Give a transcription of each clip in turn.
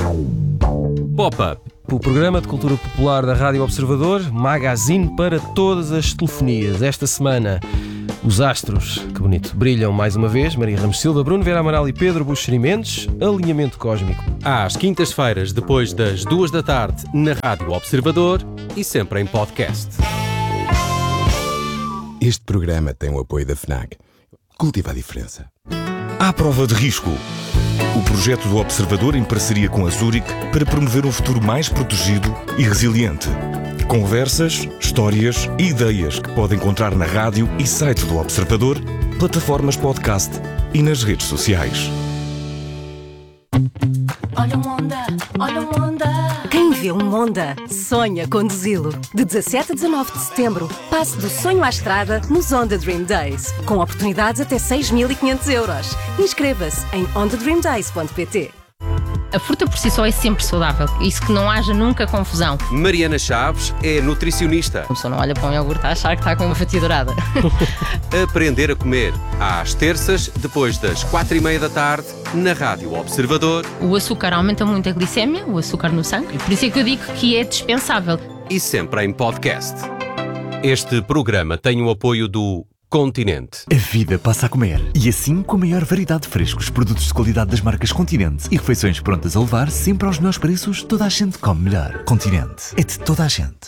Pop-Up, o programa de cultura popular da Rádio Observador, magazine para todas as telefonias. Esta semana, os astros, que bonito, brilham mais uma vez. Maria Ramos Silva, Bruno Vera Amaral e Pedro Buxeri Mendes. Alinhamento cósmico. Às quintas-feiras, depois das 2 da tarde, na Rádio Observador e sempre em podcast. Este programa tem o apoio da FNAC. Cultiva a diferença. À prova de risco. O projeto do Observador em parceria com a Zurich para promover um futuro mais protegido e resiliente. Conversas, histórias e ideias que pode encontrar na rádio e site do Observador, plataformas podcast e nas redes sociais. Olha o Honda, olha o Honda. Quem vê um Honda sonha conduzi-lo. De 17 a 19 de setembro, passe do sonho à estrada nos Honda Dream Days, com oportunidades até 6.500 euros. Inscreva-se em hondadreamdays.pt. A fruta por si só é sempre saudável, isso que não haja nunca confusão. Mariana Chaves é nutricionista. A pessoa não olha para um iogurte a achar que está com uma fatia dourada. Aprender a comer, às terças, depois das 4:30 da tarde, na Rádio Observador. O açúcar aumenta muito a glicémia, o açúcar no sangue, por isso é que eu digo que é dispensável. E sempre em podcast. Este programa tem o apoio do Continente. A vida passa a comer. E assim, com a maior variedade de frescos, produtos de qualidade das marcas Continente e refeições prontas a levar sempre aos melhores preços, toda a gente come melhor. Continente. É de toda a gente.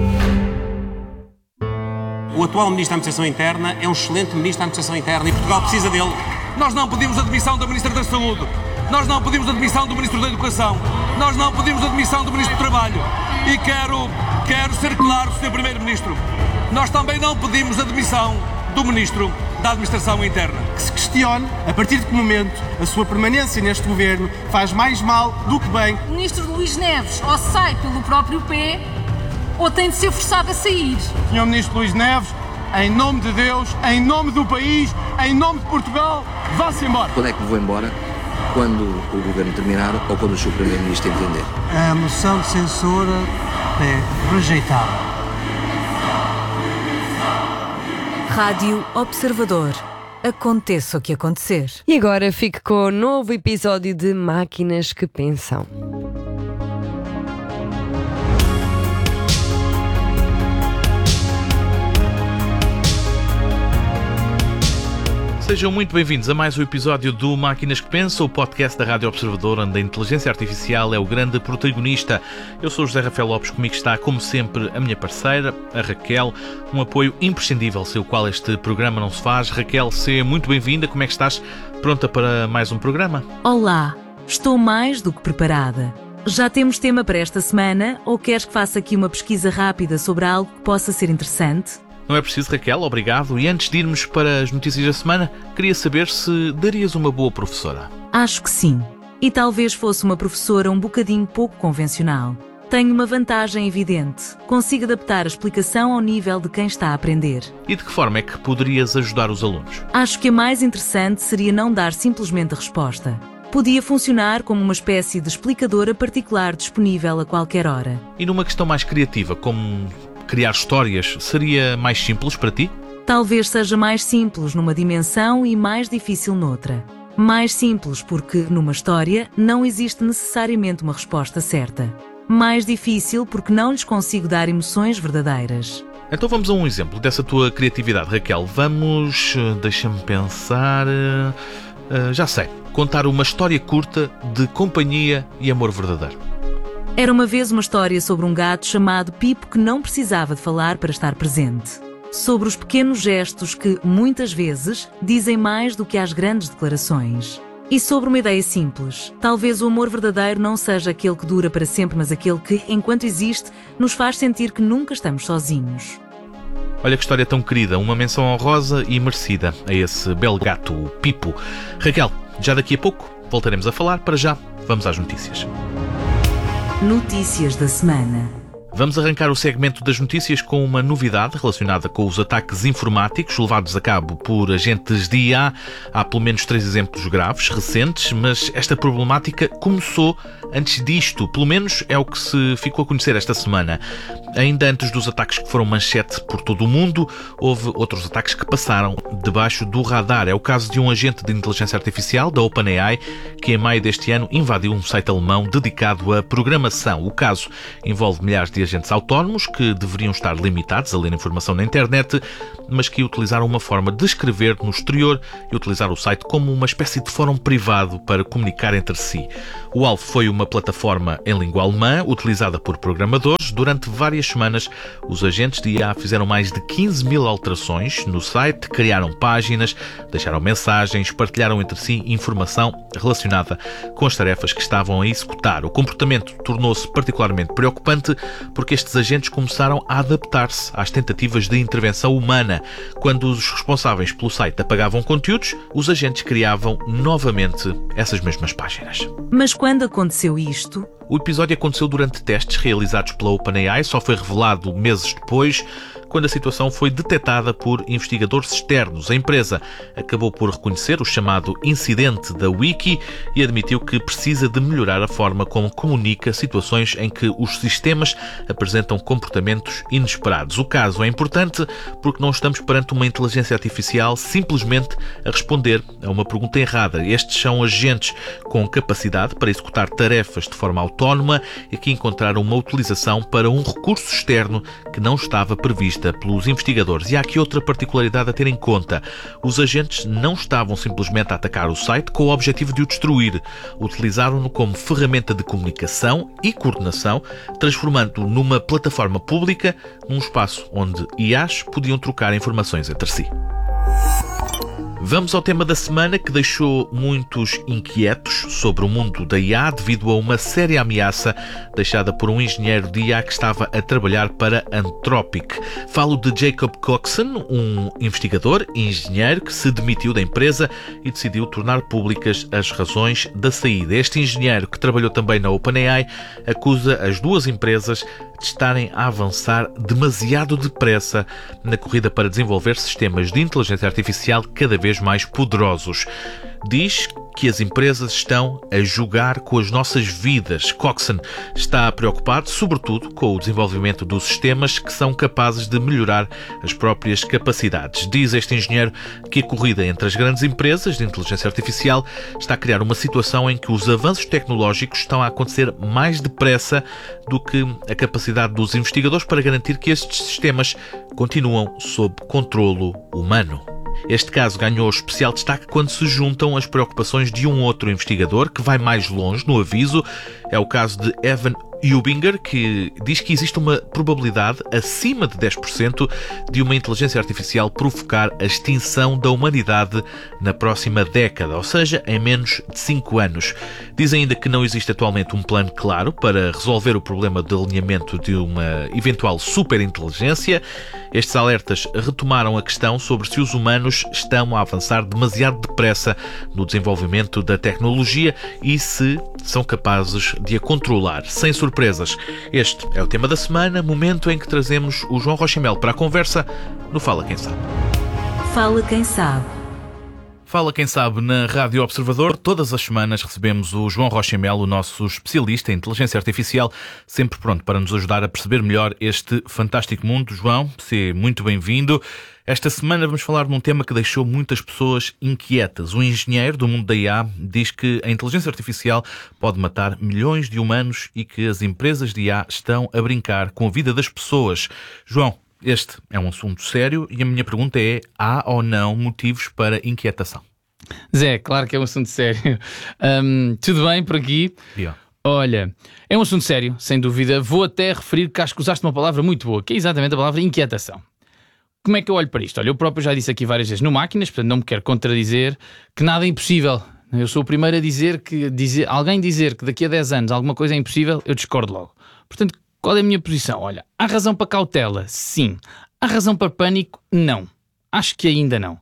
O atual Ministro da Administração Interna é um excelente Ministro da Administração Interna e Portugal precisa dele. Nós não pedimos a demissão da Ministra da Saúde. Nós não pedimos a demissão do Ministro da Educação. Nós não pedimos a demissão do Ministro do Trabalho. E quero ser claro, Sr. Primeiro-Ministro. Nós também não pedimos a demissão do Ministro da Administração Interna. Que se questione, a partir de que momento a sua permanência neste governo faz mais mal do que bem. O Ministro Luís Neves ou sai pelo próprio pé ou tem de ser forçado a sair. Sr. Ministro Luís Neves, em nome de Deus, em nome do país, em nome de Portugal, vá-se embora. Quando é que me vou embora? Quando o governo terminar ou quando o Sr. Primeiro-Ministro entender? A moção de censura é rejeitada. Rádio Observador. Aconteça o que acontecer. E agora fique com o novo episódio de Máquinas que Pensam. Sejam muito bem-vindos a mais um episódio do Máquinas que Pensam, o podcast da Rádio Observador, onde a inteligência artificial é o grande protagonista. Eu sou o José Rafael Lopes, comigo está, como sempre, a minha parceira, a Raquel, um apoio imprescindível, sem o qual este programa não se faz. Raquel, seja muito bem-vinda, como é que estás? Pronta para mais um programa? Olá, estou mais do que preparada. Já temos tema para esta semana ou queres que faça aqui uma pesquisa rápida sobre algo que possa ser interessante? Não é preciso, Raquel, obrigado. E antes de irmos para as notícias da semana, queria saber se darias uma boa professora. Acho que sim. E talvez fosse uma professora um bocadinho pouco convencional. Tenho uma vantagem evidente. Consigo adaptar a explicação ao nível de quem está a aprender. E de que forma é que poderias ajudar os alunos? Acho que a mais interessante seria não dar simplesmente a resposta. Podia funcionar como uma espécie de explicadora particular disponível a qualquer hora. E numa questão mais criativa, como criar histórias, seria mais simples para ti? Talvez seja mais simples numa dimensão e mais difícil noutra. Mais simples porque, numa história, não existe necessariamente uma resposta certa. Mais difícil porque não lhes consigo dar emoções verdadeiras. Então vamos a um exemplo dessa tua criatividade, Raquel. Vamos, deixa-me pensar... já sei, contar uma história curta de companhia e amor verdadeiro. Era uma vez uma história sobre um gato chamado Pipo que não precisava de falar para estar presente. Sobre os pequenos gestos que, muitas vezes, dizem mais do que as grandes declarações. E sobre uma ideia simples. Talvez o amor verdadeiro não seja aquele que dura para sempre, mas aquele que, enquanto existe, nos faz sentir que nunca estamos sozinhos. Olha que história tão querida, uma menção honrosa e merecida a esse belo gato, o Pipo. Raquel, já daqui a pouco voltaremos a falar. Para já, vamos às notícias. Notícias da semana. Vamos arrancar o segmento das notícias com uma novidade relacionada com os ataques informáticos levados a cabo por agentes de IA. Há pelo menos 3 exemplos graves, recentes, mas esta problemática começou antes disto. Pelo menos é o que se ficou a conhecer esta semana. Ainda antes dos ataques que foram manchete por todo o mundo, houve outros ataques que passaram debaixo do radar. É o caso de um agente de inteligência artificial da OpenAI que em maio deste ano invadiu um site alemão dedicado à programação. O caso envolve milhares de agentes autónomos que deveriam estar limitados a ler informação na internet, mas que utilizaram uma forma de escrever no exterior e utilizar o site como uma espécie de fórum privado para comunicar entre si. O alvo foi uma plataforma em língua alemã, utilizada por programadores. Durante várias semanas, os agentes de IA fizeram mais de 15 mil alterações no site, criaram páginas, deixaram mensagens, partilharam entre si informação relacionada com as tarefas que estavam a executar. O comportamento tornou-se particularmente preocupante porque estes agentes começaram a adaptar-se às tentativas de intervenção humana. Quando os responsáveis pelo site apagavam conteúdos, os agentes criavam novamente essas mesmas páginas. Mas quando aconteceu isto? O episódio aconteceu durante testes realizados pela OpenAI, só foi revelado meses depois, quando a situação foi detectada por investigadores externos. A empresa acabou por reconhecer o chamado incidente da Wiki e admitiu que precisa de melhorar a forma como comunica situações em que os sistemas apresentam comportamentos inesperados. O caso é importante porque não estamos perante uma inteligência artificial simplesmente a responder a uma pergunta errada. Estes são agentes com capacidade para executar tarefas de forma autónoma e que encontraram uma utilização para um recurso externo que não estava prevista pelos investigadores. E há aqui outra particularidade a ter em conta. Os agentes não estavam simplesmente a atacar o site com o objetivo de o destruir. Utilizaram-no como ferramenta de comunicação e coordenação, transformando-o numa plataforma pública, num espaço onde IAs podiam trocar informações entre si. Vamos ao tema da semana que deixou muitos inquietos sobre o mundo da IA devido a uma séria ameaça deixada por um engenheiro de IA que estava a trabalhar para Anthropic. Falo de Jacob Coxon, um investigador e engenheiro que se demitiu da empresa e decidiu tornar públicas as razões da saída. Este engenheiro, que trabalhou também na OpenAI, acusa as duas empresas de estarem a avançar demasiado depressa na corrida para desenvolver sistemas de inteligência artificial cada vez mais poderosos. Diz que as empresas estão a jogar com as nossas vidas. Coxon está preocupado, sobretudo, com o desenvolvimento dos sistemas que são capazes de melhorar as próprias capacidades. Diz este engenheiro que a corrida entre as grandes empresas de inteligência artificial está a criar uma situação em que os avanços tecnológicos estão a acontecer mais depressa do que a capacidade dos investigadores para garantir que estes sistemas continuam sob controlo humano. Este caso ganhou especial destaque quando se juntam as preocupações de um outro investigador que vai mais longe no aviso. É o caso de Evan Hubinger, que diz que existe uma probabilidade acima de 10% de uma inteligência artificial provocar a extinção da humanidade na próxima década, ou seja, em menos de 5 anos. Diz ainda que não existe atualmente um plano claro para resolver o problema de alinhamento de uma eventual superinteligência. Estes alertas retomaram a questão sobre se os humanos estão a avançar demasiado depressa no desenvolvimento da tecnologia e se são capazes de a controlar. Sem surpresas, este é o tema da semana, momento em que trazemos o João Rochemel para a conversa no Fala Quem Sabe. Fala Quem Sabe. Fala Quem Sabe na Rádio Observador. Todas as semanas recebemos o João Rochemel, o nosso especialista em inteligência artificial, sempre pronto para nos ajudar a perceber melhor este fantástico mundo. João, seja muito bem-vindo. Esta semana vamos falar de um tema que deixou muitas pessoas inquietas. Um engenheiro do mundo da IA diz que a inteligência artificial pode matar milhões de humanos e que as empresas de IA estão a brincar com a vida das pessoas. João, este é um assunto sério e a minha pergunta é: há ou não motivos para inquietação? Zé, claro que é um assunto sério. Tudo bem por aqui? Yeah. Olha, é um assunto sério, sem dúvida. Vou até referir que acho que usaste uma palavra muito boa, que é exatamente a palavra inquietação. Como é que eu olho para isto? Olha, eu próprio já disse aqui várias vezes no Máquinas, portanto não me quero contradizer, que nada é impossível. Eu sou o primeiro a dizer que alguém dizer que daqui a 10 anos alguma coisa é impossível, eu discordo logo. Portanto, qual é a minha posição? Olha, há razão para cautela? Sim. Há razão para pânico? Não. Acho que ainda não.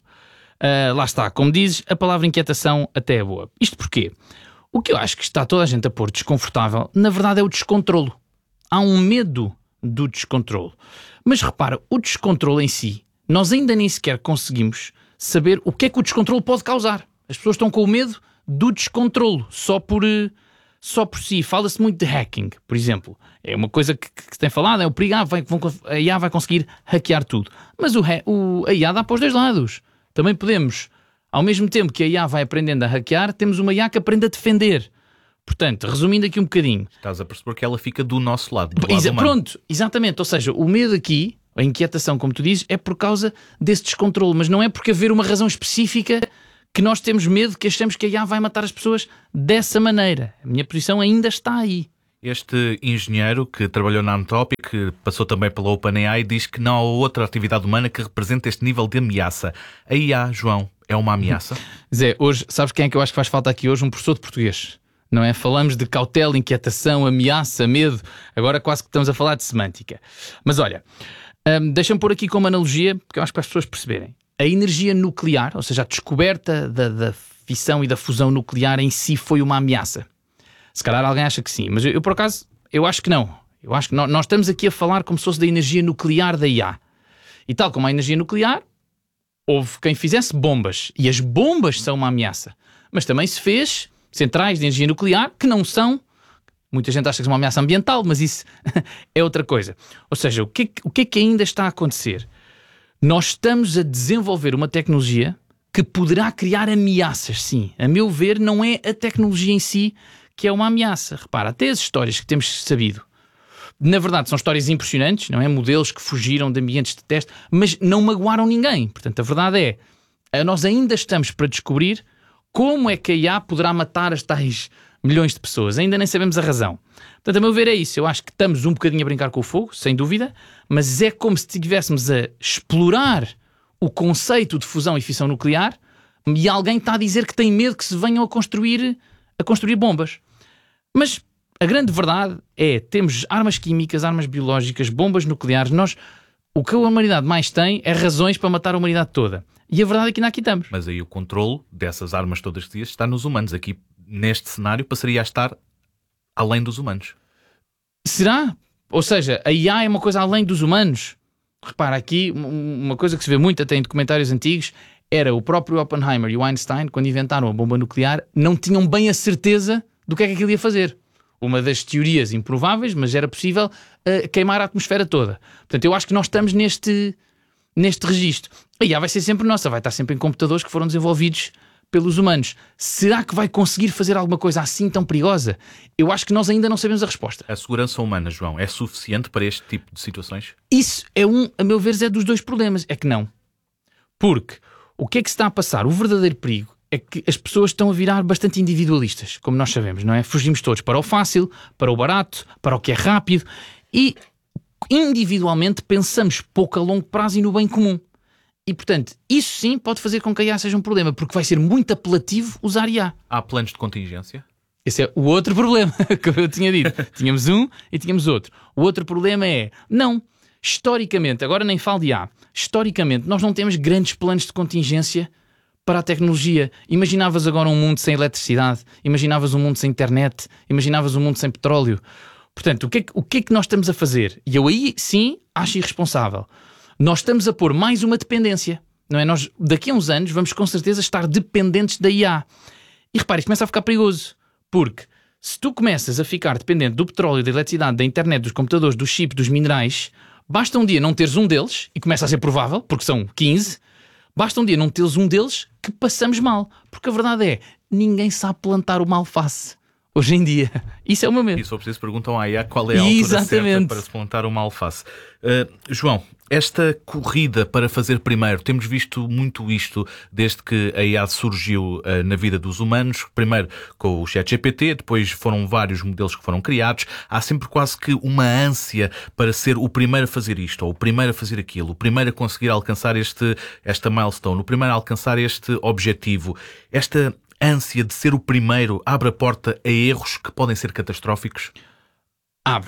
Lá está, como dizes, a palavra inquietação até é boa. Isto porquê? O que eu acho que está toda a gente a pôr desconfortável, na verdade é o descontrolo. Há um medo do descontrole. Mas repara, o descontrole em si, nós ainda nem sequer conseguimos saber o que é que o descontrole pode causar. As pessoas estão com o medo do descontrole, só por si. Fala-se muito de hacking, por exemplo. É uma coisa que se tem falado, é o perigo, a IA vai conseguir hackear tudo. Mas a IA dá para os dois lados. Também podemos, ao mesmo tempo que a IA vai aprendendo a hackear, temos uma IA que aprende a defender. Portanto, resumindo aqui um bocadinho... Estás a perceber que ela fica do nosso lado, do lado humano. Pronto, exatamente. Ou seja, o medo aqui, a inquietação, como tu dizes, é por causa desse descontrole, mas não é porque haver uma razão específica que nós temos medo, que achamos que a IA vai matar as pessoas dessa maneira. A minha posição ainda está aí. Este engenheiro que trabalhou na Anthropic, que passou também pela OpenAI, diz que não há outra atividade humana que represente este nível de ameaça. A IA, João, é uma ameaça? Zé, hoje, sabes quem é que eu acho que faz falta aqui hoje? Um professor de português. Não é? Falamos de cautela, inquietação, ameaça, medo. Agora quase que estamos a falar de semântica. Mas olha, deixa-me pôr aqui como analogia, porque eu acho que para as pessoas perceberem. A energia nuclear, ou seja, a descoberta da fissão e da fusão nuclear em si foi uma ameaça. Se calhar alguém acha que sim, mas eu por acaso, eu acho que não. Eu acho que nós estamos aqui a falar como se fosse da energia nuclear da IA. E tal como a energia nuclear, houve quem fizesse bombas. E as bombas são uma ameaça. Mas também se fez centrais de energia nuclear que não são... Muita gente acha que é uma ameaça ambiental, mas isso é outra coisa. Ou seja, o que é que ainda está a acontecer? Nós estamos a desenvolver uma tecnologia que poderá criar ameaças, sim. A meu ver, não é a tecnologia em si que é uma ameaça. Repara, até as histórias que temos sabido, na verdade, são histórias impressionantes, não é? Modelos que fugiram de ambientes de teste, mas não magoaram ninguém. Portanto, a verdade é, nós ainda estamos para descobrir como é que a IA poderá matar as tais milhões de pessoas. Ainda nem sabemos a razão. Portanto, a meu ver é isso. Eu acho que estamos um bocadinho a brincar com o fogo, sem dúvida, mas é como se estivéssemos a explorar o conceito de fusão e fissão nuclear e alguém está a dizer que tem medo que se venham a construir bombas. Mas a grande verdade é, temos armas químicas, armas biológicas, bombas nucleares. O que a humanidade mais tem é razões para matar a humanidade toda. E a verdade é que ainda aqui estamos. Mas aí o controle dessas armas todas que dias está nos humanos. Aqui, neste cenário, passaria a estar além dos humanos. Será? Ou seja, a IA é uma coisa além dos humanos? Repara, aqui uma coisa que se vê muito até em documentários antigos era o próprio Oppenheimer e o Einstein, quando inventaram a bomba nuclear, não tinham bem a certeza do que é que aquilo ia fazer. Uma das teorias improváveis, mas era possível queimar a atmosfera toda. Portanto, eu acho que nós estamos neste registro. A IA vai ser sempre nossa, vai estar sempre em computadores que foram desenvolvidos pelos humanos. Será que vai conseguir fazer alguma coisa assim tão perigosa? Eu acho que nós ainda não sabemos a resposta. A segurança humana, João, é suficiente para este tipo de situações? Isso é a meu ver, é dos dois problemas. É que não. Porque o que é que se está a passar? O verdadeiro perigo é que as pessoas estão a virar bastante individualistas, como nós sabemos, não é? Fugimos todos para o fácil, para o barato, para o que é rápido e individualmente pensamos pouco a longo prazo e no bem comum. E, portanto, isso sim pode fazer com que a IA seja um problema, porque vai ser muito apelativo usar IA. Há planos de contingência? Esse é o outro problema, como eu tinha dito. Tínhamos um e tínhamos outro. O outro problema é, não, historicamente, agora nem falo de IA, historicamente nós não temos grandes planos de contingência para a tecnologia. Imaginavas agora um mundo sem eletricidade, imaginavas um mundo sem internet, imaginavas um mundo sem petróleo. Portanto, o que é que nós estamos a fazer? E eu aí, sim, acho irresponsável. Nós estamos a pôr mais uma dependência, não é? Nós, daqui a uns anos, vamos com certeza estar dependentes da IA. E repare, isto começa a ficar perigoso, porque se tu começas a ficar dependente do petróleo, da eletricidade, da internet, dos computadores, dos chips, dos minerais, basta um dia não teres um deles, e começa a ser provável, porque são 15, basta um dia não teres um deles que passamos mal. Porque a verdade é, ninguém sabe plantar uma alface hoje em dia. Isso é o meu medo. E se for preciso, perguntam à IA qual é a altura certa para se plantar uma alface. João, esta corrida para fazer primeiro, temos visto muito isto desde que a IA surgiu na vida dos humanos, primeiro com o ChatGPT, depois foram vários modelos que foram criados. Há sempre quase que uma ânsia para ser o primeiro a fazer isto, ou o primeiro a fazer aquilo, o primeiro a conseguir alcançar esta milestone, o primeiro a alcançar este objetivo. Esta ânsia de ser o primeiro abre a porta a erros que podem ser catastróficos? Abre.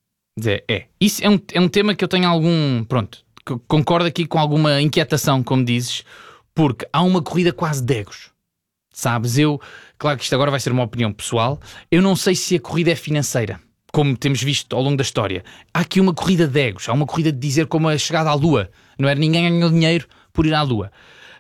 Isso é um tema que eu tenho concordo aqui com alguma inquietação, como dizes, porque há uma corrida quase de egos. Sabes, claro que isto agora vai ser uma opinião pessoal, eu não sei se a corrida é financeira, como temos visto ao longo da história. Há aqui uma corrida de egos, há uma corrida de dizer como a chegada à Lua, não é? Ninguém ganhou dinheiro por ir à Lua.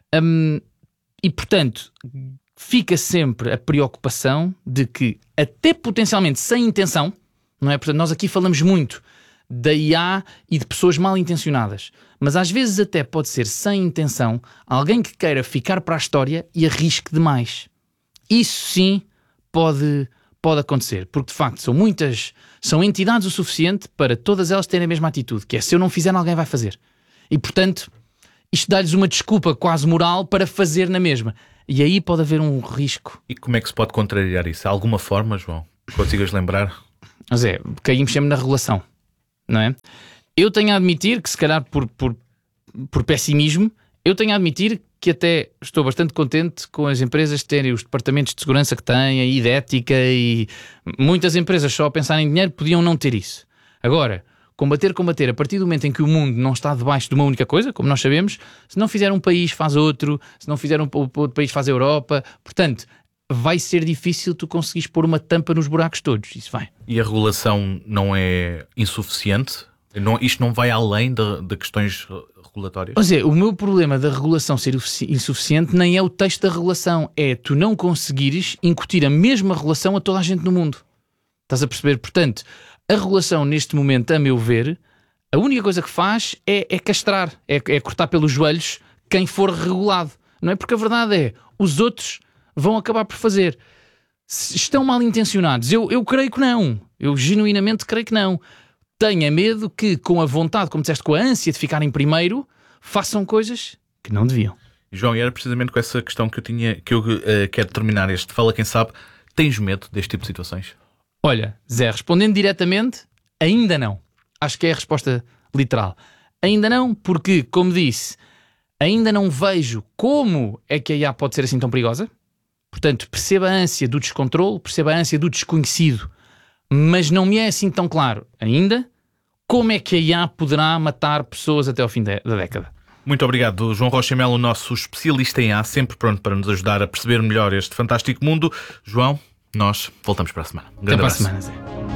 E, portanto, fica sempre a preocupação de que, até potencialmente sem intenção, não é? Portanto, nós aqui falamos muito da IA e de pessoas mal intencionadas, mas às vezes até pode ser sem intenção alguém que queira ficar para a história e arrisque demais. Isso sim pode acontecer, porque de facto são entidades o suficiente para todas elas terem a mesma atitude, que é: se eu não fizer, alguém vai fazer. E portanto, isto dá-lhes uma desculpa quase moral para fazer na mesma. E aí pode haver um risco. E como é que se pode contrariar isso? Há alguma forma, João? Consigas lembrar? Mas caímos sempre na regulação, não é? Eu tenho a admitir que, se calhar por pessimismo, eu tenho a admitir que até estou bastante contente com as empresas terem os departamentos de segurança que têm e de ética, e muitas empresas só a pensar em dinheiro podiam não ter isso. Agora, combater, a partir do momento em que o mundo não está debaixo de uma única coisa, como nós sabemos, se não fizer um país faz outro, se não fizer outro país faz a Europa, portanto, vai ser difícil tu conseguires pôr uma tampa nos buracos todos, isso vai. E a regulação não é insuficiente? Isto não vai além de questões regulatórias? Mas o meu problema da regulação ser insuficiente nem é o texto da regulação, é tu não conseguires incutir a mesma regulação a toda a gente no mundo. Estás a perceber? Portanto, a regulação neste momento, a meu ver, a única coisa que faz é castrar, é cortar pelos joelhos quem for regulado. Não é? Porque a verdade é, os outros vão acabar por fazer. Se estão mal intencionados, eu creio que não. Eu genuinamente creio que não. Tenha medo que, com a vontade, como disseste, com a ânsia de ficar em primeiro, façam coisas que não deviam. João, e era precisamente com essa questão que eu quero terminar este Fala Quem Sabe. Tens medo deste tipo de situações? Olha, Zé, respondendo diretamente, ainda não. Acho que é a resposta literal. Ainda não, porque, como disse, ainda não vejo como é que a IA pode ser assim tão perigosa. Portanto, perceba a ânsia do descontrole, perceba a ânsia do desconhecido, mas não me é assim tão claro ainda como é que a IA poderá matar pessoas até ao fim da década. Muito obrigado, João Rocha Melo, o nosso especialista em IA, sempre pronto para nos ajudar a perceber melhor este fantástico mundo. João, nós voltamos para a semana. Um grande abraço. Até para a semana, Zé.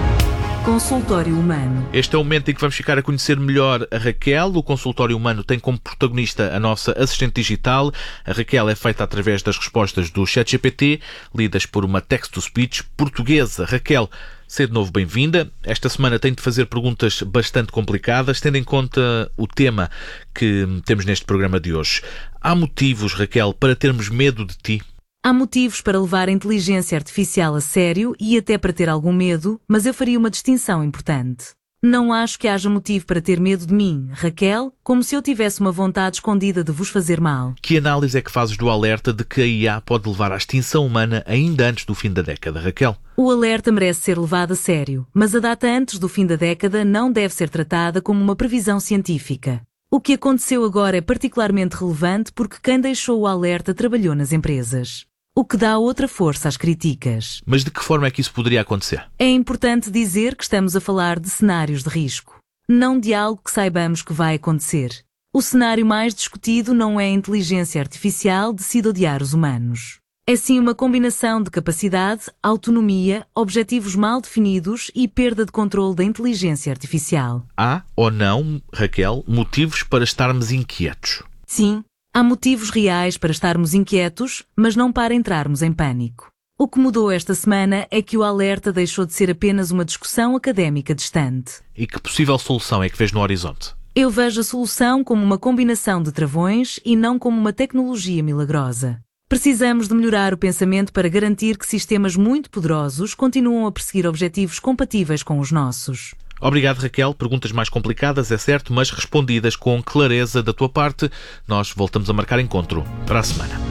Consultório Humano. Este é o momento em que vamos ficar a conhecer melhor a Raquel. O Consultório Humano tem como protagonista a nossa assistente digital. A Raquel é feita através das respostas do ChatGPT, lidas por uma text-to-speech portuguesa. Raquel, seja de novo bem-vinda. Esta semana tenho de fazer perguntas bastante complicadas, tendo em conta o tema que temos neste programa de hoje. Há motivos, Raquel, para termos medo de ti? Há motivos para levar a inteligência artificial a sério e até para ter algum medo, mas eu faria uma distinção importante. Não acho que haja motivo para ter medo de mim, Raquel, como se eu tivesse uma vontade escondida de vos fazer mal. Que análise é que fazes do alerta de que a IA pode levar à extinção humana ainda antes do fim da década, Raquel? O alerta merece ser levado a sério, mas a data antes do fim da década não deve ser tratada como uma previsão científica. O que aconteceu agora é particularmente relevante porque quem deixou o alerta trabalhou nas empresas. O que dá outra força às críticas. Mas de que forma é que isso poderia acontecer? É importante dizer que estamos a falar de cenários de risco, não de algo que saibamos que vai acontecer. O cenário mais discutido não é a inteligência artificial decide odiar os humanos. É sim uma combinação de capacidade, autonomia, objetivos mal definidos e perda de controle da inteligência artificial. Há ou não, Raquel, motivos para estarmos inquietos? Sim. Há motivos reais para estarmos inquietos, mas não para entrarmos em pânico. O que mudou esta semana é que o alerta deixou de ser apenas uma discussão académica distante. E que possível solução é que vês no horizonte? Eu vejo a solução como uma combinação de travões e não como uma tecnologia milagrosa. Precisamos de melhorar o pensamento para garantir que sistemas muito poderosos continuam a perseguir objetivos compatíveis com os nossos. Obrigado, Raquel. Perguntas mais complicadas, é certo, mas respondidas com clareza da tua parte. Nós voltamos a marcar encontro para a semana.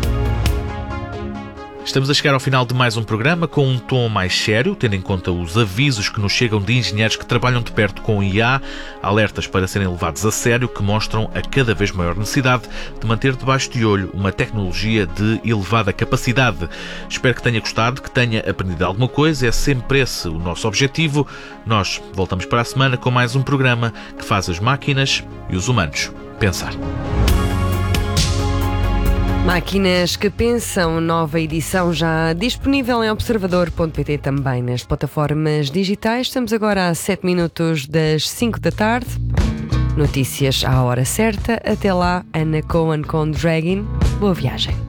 Estamos a chegar ao final de mais um programa com um tom mais sério, tendo em conta os avisos que nos chegam de engenheiros que trabalham de perto com IA, alertas para serem levados a sério que mostram a cada vez maior necessidade de manter debaixo de olho uma tecnologia de elevada capacidade. Espero que tenha gostado, que tenha aprendido alguma coisa, é sempre esse o nosso objetivo. Nós voltamos para a semana com mais um programa que faz as máquinas e os humanos pensar. Máquinas que Pensam, nova edição já disponível em observador.pt, também nas plataformas digitais. Estamos agora a 7 minutos das 5 da tarde. Notícias à hora certa. Até lá, Ana Cohen com Dragging. Boa viagem.